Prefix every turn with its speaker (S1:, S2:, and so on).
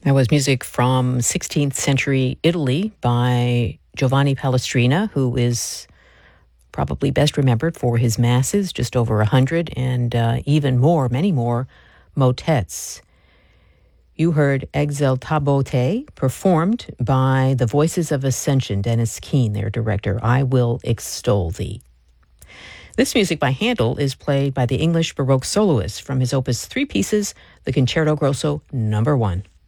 S1: That was music from 16th century Italy by Giovanni Palestrina, who is probably best remembered for his masses, just over 100, and even more, many more, motets. You heard Exaltabo Te, performed by the Voices of Ascension, Dennis Keane, their director. I Will Extol Thee. This music by Handel is played by the English Baroque soloist from his opus 3 pieces, the Concerto Grosso No. 1.